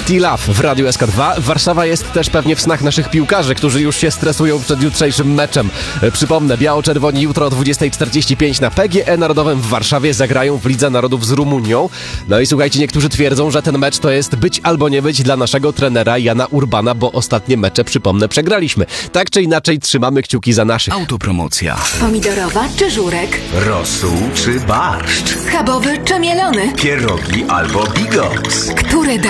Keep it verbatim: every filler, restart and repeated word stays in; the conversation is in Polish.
T-Love w Radiu S K dwa. Warszawa jest też pewnie w snach naszych piłkarzy, którzy już się stresują przed jutrzejszym meczem. Przypomnę, biało-czerwoni jutro o dwudziesta czterdzieści pięć na P G E Narodowym w Warszawie zagrają w Lidze Narodów z Rumunią. No i słuchajcie, niektórzy twierdzą, że ten mecz to jest być albo nie być dla naszego trenera Jana Urbana, bo ostatnie mecze, przypomnę, przegraliśmy. Tak czy inaczej trzymamy kciuki za naszych. Autopromocja. Pomidorowa czy żurek? Rosół czy barszcz? Schabowy czy mielony? Pierogi albo bigos? Który